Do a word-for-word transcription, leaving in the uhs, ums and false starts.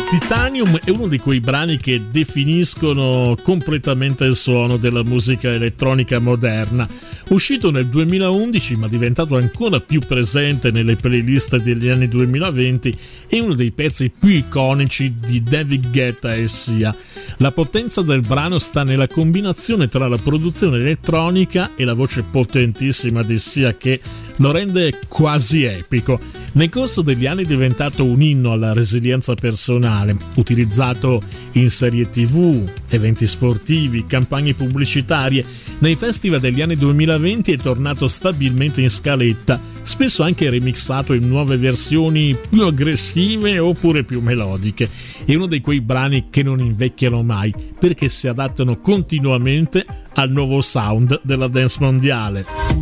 Titanium è uno di quei brani che definiscono completamente il suono della musica elettronica moderna. Uscito nel duemilaundici, ma diventato ancora più presente nelle playlist degli anni duemilaventi, è uno dei pezzi più iconici di David Guetta e Sia. La potenza del brano sta nella combinazione tra la produzione elettronica e la voce potentissima di Sia, che lo rende quasi epico. Nel corso degli anni è diventato un inno alla resilienza personale, utilizzato in serie tv, eventi sportivi, campagne pubblicitarie. Nei festival degli anni duemilaventi è tornato stabilmente in scaletta, spesso anche remixato in nuove versioni più aggressive oppure più melodiche. È uno di quei brani che non invecchiano mai, perché si adattano continuamente al nuovo sound della dance mondiale.